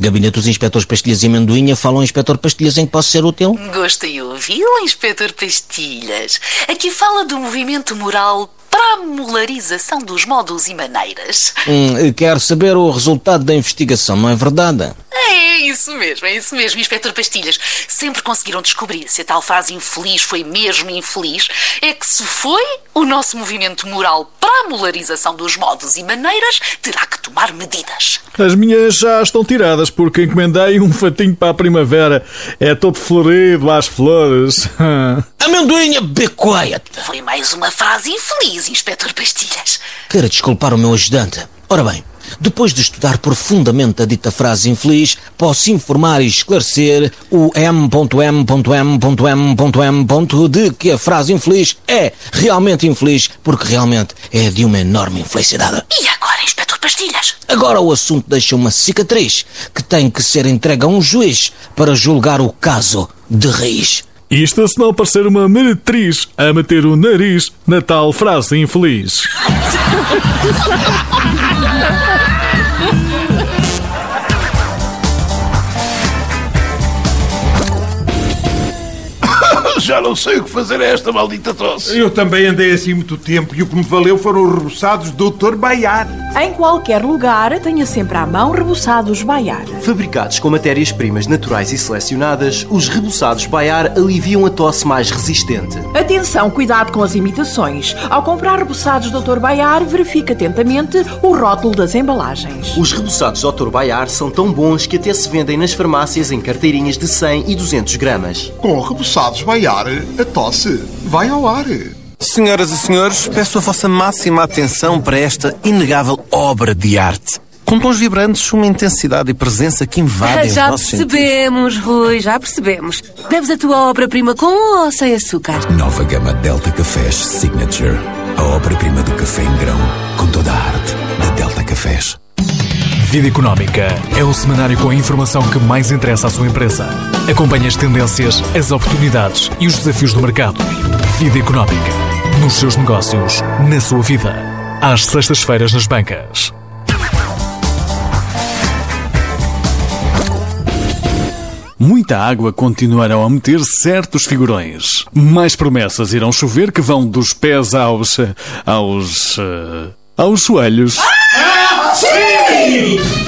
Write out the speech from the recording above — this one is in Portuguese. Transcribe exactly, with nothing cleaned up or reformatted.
Gabinete dos Inspetores Pastilhas e Amendoinha. Fala o Inspetor Pastilhas, em que posso ser útil? Gosto de ouvi-lo, Inspetor Pastilhas. Aqui fala do movimento moral para a molarização dos modos e maneiras. Hum, quero saber o resultado da investigação, não é verdade? É isso mesmo, é isso mesmo, Inspetor Pastilhas. Sempre conseguiram descobrir se a tal frase infeliz foi mesmo infeliz. É que se foi, o nosso movimento moral para a molarização dos modos e maneiras terá que tomar medidas. As minhas já estão tiradas porque encomendei um fatinho para a primavera. É todo florido às flores. Amendoinha, be quiet! Foi mais uma frase infeliz, Inspetor Pastilhas. Quero desculpar o meu ajudante. Ora bem, depois de estudar profundamente a dita frase infeliz, posso informar e esclarecer o M M M M M de que a frase infeliz é realmente infeliz, porque realmente é de uma enorme infelicidade. E agora, Inspetor Pastilhas? Agora o assunto deixa uma cicatriz que tem que ser entregue a um juiz para julgar o caso de raiz. Isto se não parecer uma meretriz a meter o nariz na tal frase infeliz. Já não sei o que fazer a esta maldita tosse. Eu também andei assim muito tempo e o que me valeu foram os reboçados doutor Baiar. Em qualquer lugar, tenha sempre à mão reboçados Baiar. Fabricados com matérias-primas naturais e selecionadas, os reboçados Baiar aliviam a tosse mais resistente. Atenção, cuidado com as imitações. Ao comprar reboçados doutor Baiar, verifique atentamente o rótulo das embalagens. Os reboçados doutor Baiar são tão bons que até se vendem nas farmácias em carteirinhas de cem e duzentos gramas. Com reboçados Baiar, a tosse vai ao ar. Senhoras e senhores, peço a vossa máxima atenção para esta inegável obra de arte. Com tons vibrantes, uma intensidade e presença que invadem Já os nossos sentidos. percebemos, Rui, já percebemos. Bebes a tua obra-prima com ou sem açúcar? Nova gama Delta Cafés Signature. A obra-prima do café em grão, com toda a arte da Delta Cafés. Vida Económica é o semanário com a informação que mais interessa à sua empresa. Acompanhe as tendências, as oportunidades e os desafios do mercado. Vida Económica. Nos seus negócios, na sua vida. Às sextas-feiras nas bancas. Muita água continuarão a meter certos figurões. Mais promessas irão chover que vão dos pés aos... aos... aos joelhos. Sim!